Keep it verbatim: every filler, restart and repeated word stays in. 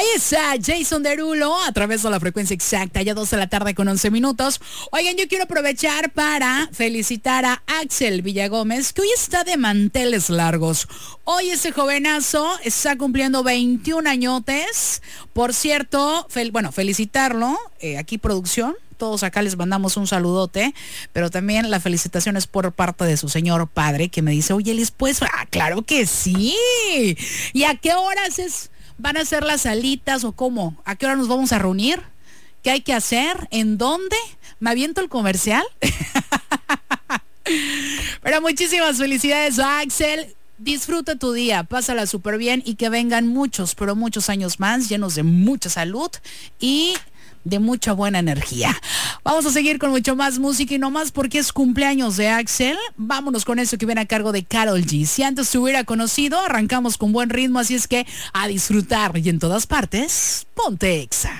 Es a Jason Derulo a través de la frecuencia exacta, ya dos de la tarde con once minutos. Oigan, yo quiero aprovechar para felicitar a Axel Villagómez, que hoy está de manteles largos. Hoy ese jovenazo está cumpliendo veintiún añotes. Por cierto, fel- bueno, felicitarlo, eh, aquí producción. Todos acá les mandamos un saludote, pero también la felicitación es por parte de su señor padre, que me dice, oye, ¿les puedes? Ah, claro que sí. ¿Y a qué horas es, van a ser las salitas o cómo? ¿A qué hora nos vamos a reunir? ¿Qué hay que hacer? ¿En dónde? ¿Me aviento el comercial? Pero muchísimas felicidades a Axel. Disfruta tu día, pásala súper bien y que vengan muchos, pero muchos años más, llenos de mucha salud y de mucha buena energía. Vamos a seguir con mucho más música y no más porque es cumpleaños de Axel. Vámonos con eso que viene a cargo de Karol G. Si antes te hubiera conocido, arrancamos con buen ritmo, así es que a disfrutar y en todas partes, ponte Exa.